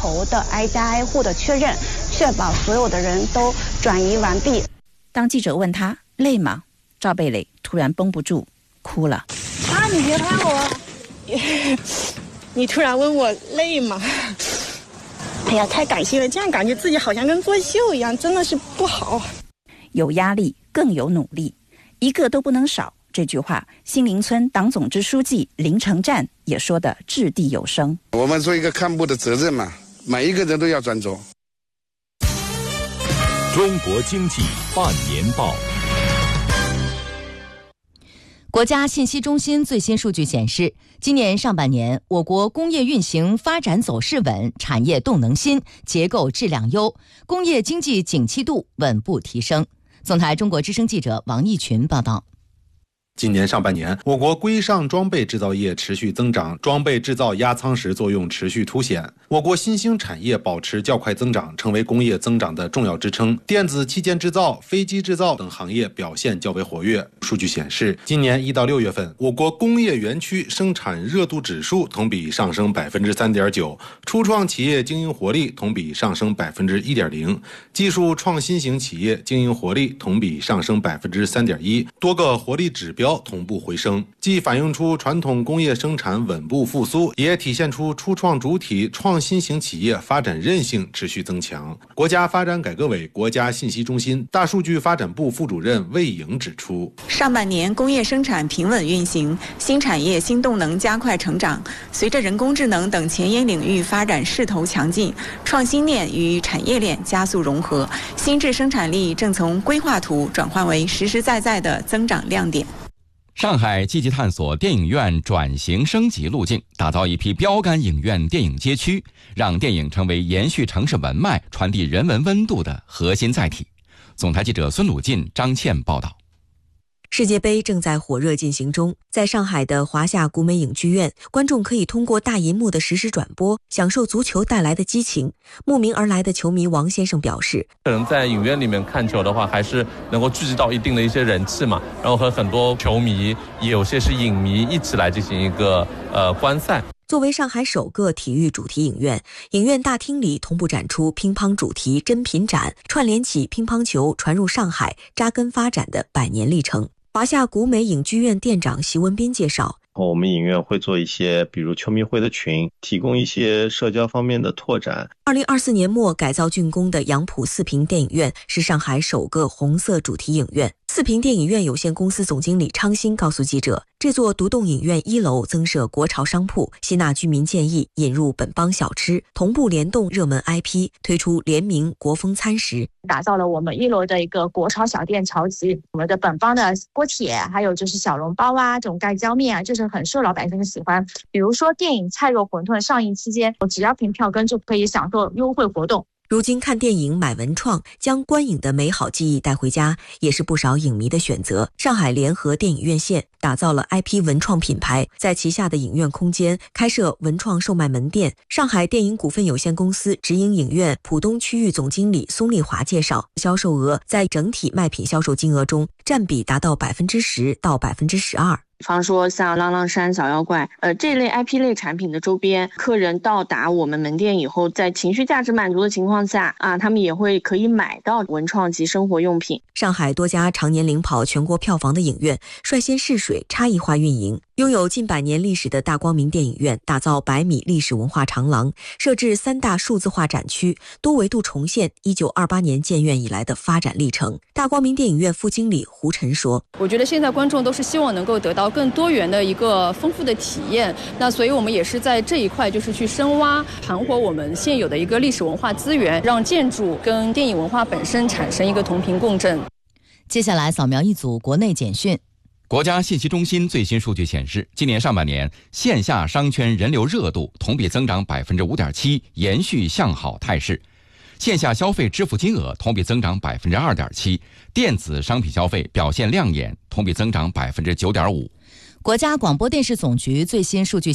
头的挨家挨户的确认，确保所有的人都转移完毕。 当记者问他累吗，赵蓓蕾突然绷不住哭了。 啊，你别拍我！你突然问我累吗？哎呀，太感谢了，这样感觉自己好像跟作秀一样，真的是不好。 有压力更有努力，一个都不能少。这句话，新林村党总支书记林成战也说得掷地有声。 我们做一个干部的责任嘛，每一个人都要专注。 中国经济半年报。 国家信息中心最新数据显示，今年上半年，我国工业运行发展走势稳，产业动能新，结构质量优，工业经济景气度稳步提升。总台中国之声记者王义群报道。 今年上半年，我国规上装备制造业持续增长，装备制造压舱石作用持续凸显。我国新兴产业保持较快增长，成为工业增长的重要支撑。电子器件制造、飞机制造等行业表现较为活跃。数据显示，今年1到6月份，我国工业园区生产热度指数同比上升3.9%，初创企业经营活力同比上升1.0%，技术创新型企业经营活力同比上升3.1%，多个活力指标同步回升，既反映出传统工业生产稳步复苏，也体现出初创主体创新型企业发展韧性持续增强。国家发展改革委国家信息中心大数据发展部副主任魏颖指出， 上半年工业生产平稳运行，新产业新动能加快成长。随着人工智能等前沿领域发展势头强劲，创新链与产业链加速融合，新质生产力正从规划图转换为实实在在的增长亮点。 上海积极探索电影院转型升级路径，打造一批标杆影院电影街区，让电影成为延续城市文脉、传递人文温度的核心载体。总台记者孙鲁进、张倩报道。 世界杯正在火热进行中，在上海的华夏古美影剧院，观众可以通过大银幕的实时转播，享受足球带来的激情。慕名而来的球迷王先生表示， 可能在影院里面看球的话，还是能够聚集到一定的一些人气嘛，然后和很多球迷，也有些是影迷一起来进行一个观赛。 作为上海首个体育主题影院，影院大厅里同步展出乒乓主题珍品展，串联起乒乓球传入上海扎根发展的100年历程。华夏古美影剧院店长席文斌介绍， 我们影院会做一些比如球迷会的群，提供一些社交方面的拓展。 2024年末改造竣工的杨浦四平电影院是上海首个红色主题影院。四平电影院有限公司总经理昌兴告诉记者，这座独栋影院1楼增设国潮商铺，吸纳居民建议引入本帮小吃，同步联动热门 IP， 推出联名国风餐食， 打造了我们1楼的一个国潮小店潮集，我们的本帮的锅贴，还有就是小笼包啊，这种盖浇面啊，就是很受老百姓的喜欢。比如说电影《菜肉馄饨》上映期间，只要凭票根就可以享受优惠活动。 如今看电影买文创，将观影的美好记忆带回家，也是不少影迷的选择。上海联合电影院线打造了 IP 文创品牌，在旗下的影院空间开设文创售卖门店。上海电影股份有限公司直营影院浦东区域总经理宋丽华介绍，销售额在整体卖品销售金额中占比达到10%到12%。 比方说像浪浪山、小妖怪，这类 IP 类产品的周边，客人到达我们门店以后，在情绪价值满足的情况下他们也会可以买到文创及生活用品。 上海多家常年领跑全国票房的影院率先试水差异化运营。拥有近100年历史的大光明电影院打造100米历史文化长廊，设置3大数字化展区，多维度重现1928年建院以来的发展历程。大光明电影院副经理胡晨说， 我觉得现在观众都是希望能够得到更多元的一个丰富的体验，那所以我们也是在这一块就是去深挖盘活我们现有的一个历史文化资源，让建筑跟电影文化本身产生一个同频共振。 接下来扫描一组国内简讯。 国家信息中心最新数据显示，今年上半年线下商圈人流热度同比增长5.7%，延续向好态势。线下消费支付金额同比增长2.7%，电子商品消费表现亮眼，同比增长9.5%。 国家广播电视总局最新数据